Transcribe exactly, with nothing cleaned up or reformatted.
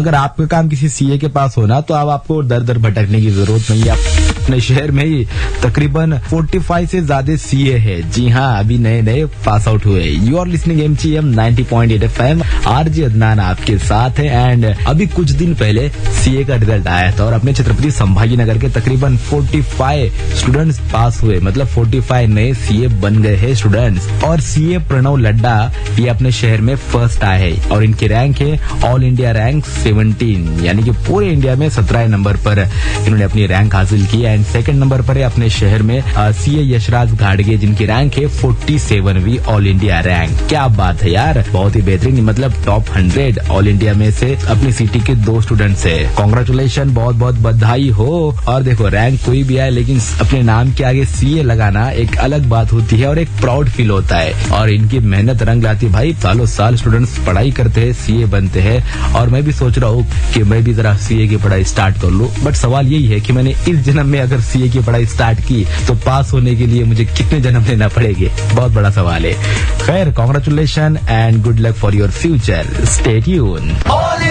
अगर आपका काम किसी सीए के पास होना तो अब आपको दर दर भटकने की जरूरत नहीं है। अपने शहर में ही तकरीबन पैंतालीस से ज्यादा सीए है। जी हाँ, अभी नए नए पास आउट हुए। You are listening MGM ninety point eight FM. RJ Adnan आपके साथ है। एंड अभी कुछ दिन पहले सीए का रिजल्ट आया था और अपने छत्रपति संभाजी नगर के तकरीबन पैंतालीस स्टूडेंट्स पास हुए, मतलब पैंतालीस नए सीए बन गए हैं स्टूडेंट्स। और सीए प्रणव लड्डा ये अपने शहर में फर्स्ट आए हैं और इनकी रैंक है ऑल इंडिया रैंक सत्रह, यानी कि पूरे इंडिया में सत्रह नंबर पर इन्होंने अपनी रैंक हासिल की। एंड सेकंड नंबर पर है अपने शहर में सीए यशराज घाटगे, जिनकी रैंक है सैंतालीसवीं ऑल इंडिया रैंक। क्या बात है यार, बहुत ही बेहतरीन, मतलब टॉप हंड्रेड ऑल इंडिया में से अपनी सिटी के दो स्टूडेंट्स है। कांग्रेचुलेशन, बहुत बहुत बधाई हो। और देखो, रैंक कोई भी आए लेकिन अपने नाम के आगे सीए लगाना एक अलग बात होती है और एक प्राउड फील होता है। और इनकी मेहनत रंग लाती भाई। सालों साल स्टूडेंट्स पढ़ाई करते हैं, सीए बनते हैं। और मैं भी सोच रहा हूँ कि मैं भी जरा सीए की पढ़ाई स्टार्ट कर लूं। बट सवाल यही है कि मैंने इस जन्म में अगर सीए की पढ़ाई स्टार्ट की तो पास होने के लिए मुझे कितने जन्म लेना पड़ेंगे, बहुत बड़ा सवाल है। खैर, congratulation and good luck for your future. Stay tune.